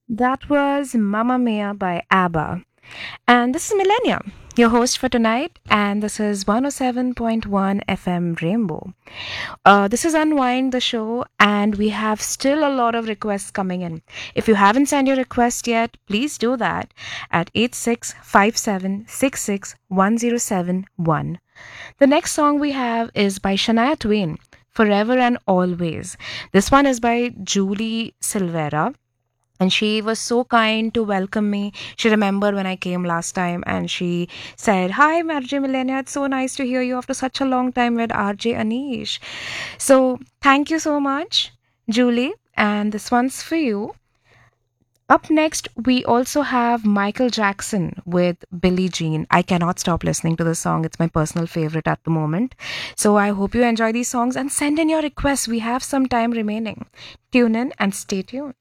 That was Mamma Mia by ABBA. And this is Millennia, your host for tonight, and this is 107.1 FM Rainbow. This is Unwind the show, and we have still a lot of requests coming in. If you haven't sent your request yet, please do that at 8657661071. The next song we have is by Shania Twain, Forever and Always. This one is by Julie Silvera, and she was so kind to welcome me. She remembered when I came last time and she said, "Hi, RJ Millennia. It's so nice to hear you after such a long time with RJ Anish." So thank you so much, Julie. And this one's for you. Up next, we also have Michael Jackson with Billie Jean. I cannot stop listening to this song. It's my personal favorite at the moment. So I hope you enjoy these songs and send in your requests. We have some time remaining. Tune in and stay tuned.